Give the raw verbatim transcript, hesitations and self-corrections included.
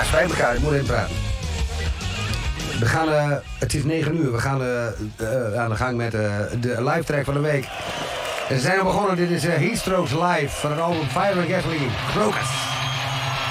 Ja, spijt elkaar, ik moet even praten. We gaan, uh, het is negen uur, we gaan uh, uh, aan de gang met uh, de live track van de week. En ze zijn al begonnen, dit is uh, Heatstrokes live van het album Fire and Gasoline, Crocus.